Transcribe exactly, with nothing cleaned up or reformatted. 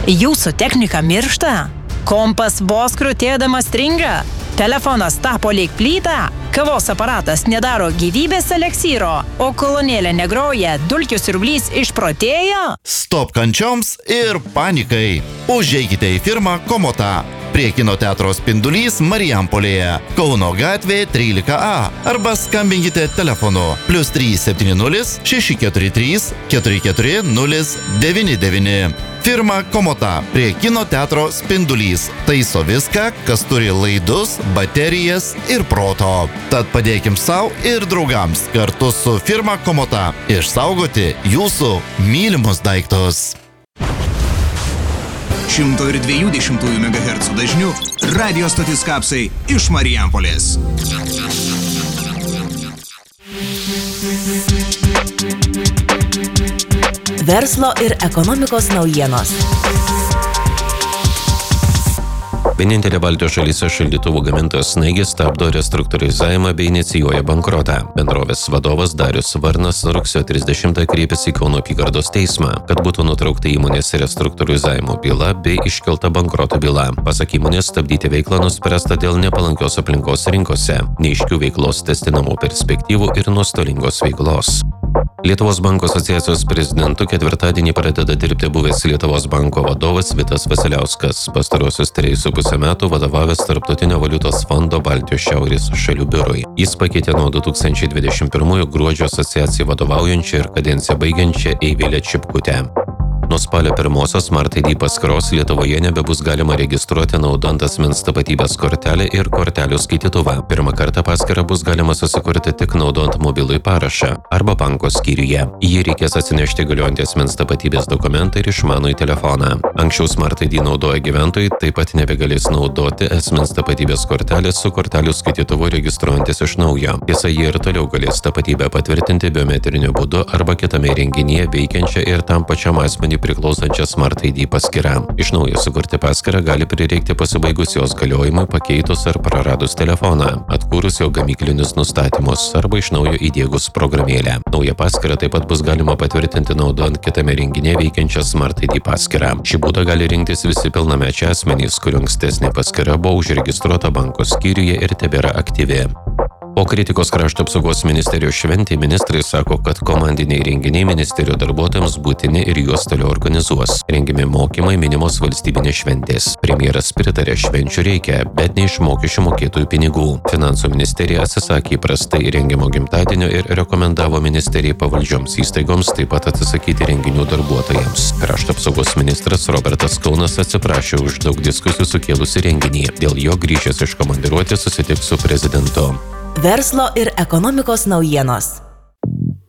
Jūsų technika miršta? Kompas vos krutėdamas stringa? Telefonas tapo lyg plyta? Kavos aparatas nedaro gyvybės eleksyro? O kolonėlė negroja, dulkių siurblys išprotėjo? Stop kančioms ir panikai. Užeikite į firmą Komota. Prie kino teatro Spindulys Marijampolėje, Kauno gatvė trylika A, arba skambinkite telefonu plius trys septyni nulis šeši keturi trys keturi keturi nulis devyni devyni. Firma Komota prie kino teatro Spindulys taiso viską, kas turi laidus, baterijas ir proto. Tad padėkim savo ir draugams kartu su firma Komota išsaugoti jūsų mylimus daiktus. šimto dviejų dešimtųjų megahercų dažnių radio stotis Kapsai iš Marijampolės. Verslo ir ekonomikos naujienos. Vienintelė Baltijos šalyse šaldytuvų gamintojas Snaigės stabdo restruktūrizavimą bei inicijuoja bankrotą. Bendrovės vadovas Darius Varnas rugsėjo trisdešimtą kreipėsi į Kauno apygardos teismą, kad būtų nutraukta įmonės restruktūrizavimo byla bei iškelta bankroto byla. Pasak įmonės, stabdyti veiklą nuspręsta dėl nepalankios aplinkos rinkose, neaiškių veiklos tęstinumo perspektyvų ir nuostolingos veiklos. Lietuvos banko asociacijos prezidentu ketvirtadienį pradeda dirbti buvęs Lietuvos banko vadovas Vitas Vasiliauskas, pastarosius trejus su pusę metų vadovavęs Tarptautinio valiutos fondo Baltijos šiaurės šalių biurui. Jis pakeitė nuo du tūkstančiai dvidešimt pirmųjų gruodžio asociacijai vadovaujančią ir kadenciją baigiančią Eivilę Čipkutę. Nuo spalio pirmosios Smart I D paskyros Lietuvoje nebebus galima registruoti naudojant asmens tapatybės kortelę ir kortelių skaitytuvą. Pirmą kartą paskyrą bus galima susikurti tik naudojant mobilųjį parašą arba banko skyriuje. Jį reikės atsinešti galiojantį asmens tapatybės dokumentą ir išmanųjį telefoną. Anksčiau Smart I D naudoję gyventojai taip pat nebegalės naudoti asmens tapatybės kortelės su kortelių skaitytuvu registruojantis iš naujo. Tiesa, jie ir toliau galės tapatybę patvirtinti biometriniu būdu arba kitame įrenginyje veikiančią ir tam pačiam asmenį priklausančią Smart I D paskyrą. Iš naujo sukurti paskyrą gali prireikti pasibaigus jos galiojimui, pakeitus ar praradus telefoną, atkūrus jo gamyklinius nustatymus arba iš naujo įdiegus programėlę. Naują paskyrą taip pat bus galima patvirtinti naudojant kitame renginėje veikiančią Smart I D paskyrą. Šį būdą gali rinktis visi pilnamečiai asmenys, kurių ankstesnė paskyra buvo užregistruota banko skyriuje ir tebėra aktyvi. Po kritikos krašto apsaugos ministerijos šventė ministrai sako, kad komandiniai renginiai ministerijos darbuotojams būtini ir juos toliau organizuos. Rengiami mokymai, minimos valstybinės šventės. Premjeras pritarė, švenčių reikia, bet ne iš mokesčių mokėtojų pinigų. Finansų ministerija atsisakė įprastai rengiamo gimtadienio ir rekomendavo ministerijai pavaldžioms įstaigoms taip pat atsisakyti renginių darbuotojams. Krašto apsaugos ministras Robertas Kaunas atsiprašė už daug diskusijų sukėlusi renginį. Dėl jo grįžęs iš komandiruotės susitiks su prezidentu. Verslo ir ekonomikos naujienos.